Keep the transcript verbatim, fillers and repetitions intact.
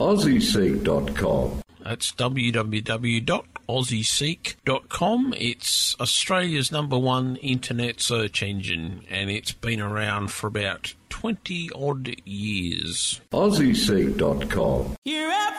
aussie seek dot com. That's w w w dot aussie seek dot com. It's Australia's number one internet search engine, and it's been around for about twenty odd years. aussie seek dot com. You're up